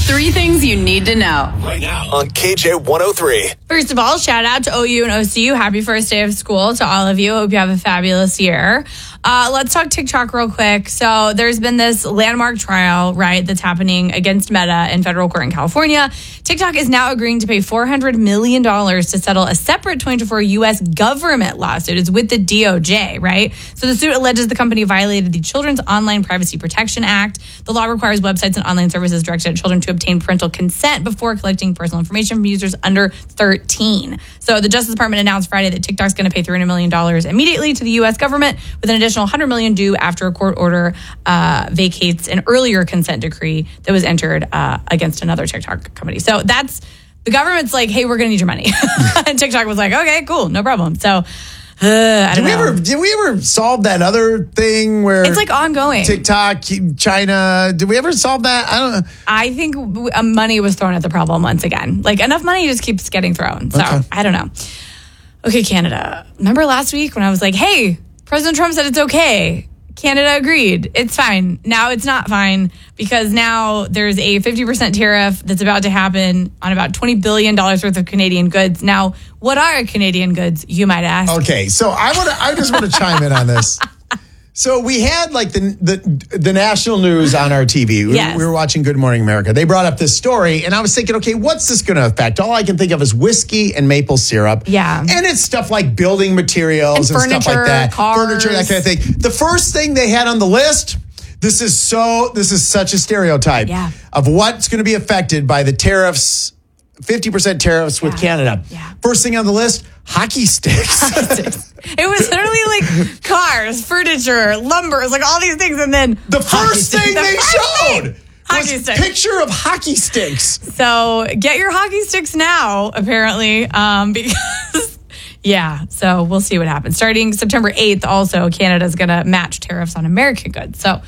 3 things you need to know right now on KJ 103. First of all, shout out to OU and OCU. Happy first day of school to all of you. Hope you have a fabulous year. Let's talk TikTok real quick. So there's been this landmark trial, right, that's happening against Meta in federal court in California. TikTok is now agreeing to pay $400 million to settle a separate 2024 U.S. government lawsuit. It's with the DOJ, right? So the suit alleges the company violated the Children's Online Privacy Protection Act. The law requires websites and online services directed at children to obtain parental consent before collecting personal information from users under 13. So the Justice Department announced Friday that TikTok's going to pay $300 million immediately to the U.S. government, with an additional $100 million due after a court order vacates an earlier consent decree that was entered against another TikTok company. So that's the government's like, hey, we're going to need your money. And TikTok was like, okay, cool, no problem. So I don't know. Did we ever solve that other thing where it's like ongoing? TikTok, China. Did we ever solve that? I don't know. I think money was thrown at the problem once again. Like, enough money just keeps getting thrown. So I don't know. Okay, Canada. Remember last week when I was like, hey, President Trump said it's okay. Canada agreed. It's fine. Now it's not fine, because now there's a 50% tariff that's about to happen on about $20 billion worth of Canadian goods. Now, what are Canadian goods, you might ask? Okay, so I just want to chime in on this. So we had like the national news on our TV. Yes. We were watching Good Morning America. They brought up this story, and I was thinking, okay, what's this going to affect? All I can think of is whiskey and maple syrup. Yeah. And it's stuff like building materials and furniture, stuff like that. cars. Furniture, that kind of thing. The first thing they had on the list, this is such a stereotype of what's going to be affected by the tariffs, 50% tariffs with Canada. Yeah. First thing on the list, hockey sticks. It was literally like cars, furniture, lumber, like all these things. And then the first thing they showed was a picture of hockey sticks. So get your hockey sticks now, apparently, because, so we'll see what happens. Starting September 8th, also, Canada's going to match tariffs on American goods. So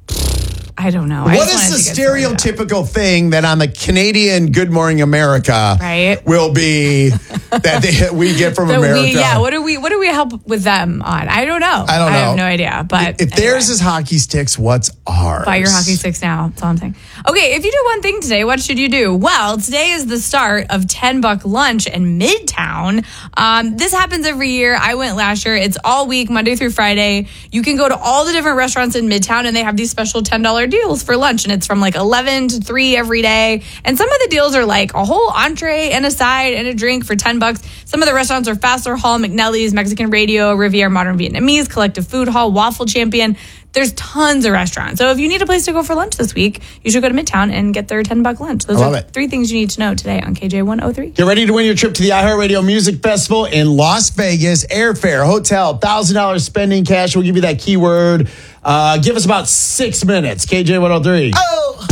I don't know. What is the stereotypical thing that on the Canadian Good Morning America will be that we get from America? What do we help with them on? I don't know. I have no idea. But if theirs is hockey sticks, what's ours? Buy your hockey sticks now. That's all I'm saying. Okay, if you do one thing today, what should you do? Well, today is the start of $10 lunch in Midtown. This happens every year. I went last year. It's all week, Monday through Friday. You can go to all the different restaurants in Midtown, and they have these special $10 deals for lunch, and it's from like 11 to 3 every day. And some of the deals are like a whole entree and a side and a drink for $10. Some of the restaurants are Fassler Hall, McNelly's, Mexican Radio, Riviera Modern Vietnamese, Collective Food Hall, Waffle Champion. There's tons of restaurants. So if you need a place to go for lunch this week, you should go to Midtown and get their $10 lunch. Those are 3 things you need to know today on KJ 103. Get ready to win your trip to the iHeartRadio Music Festival in Las Vegas. Airfare, hotel, $1,000 spending cash. We'll give you that keyword. Give us about 6 minutes. KJ 103. Oh!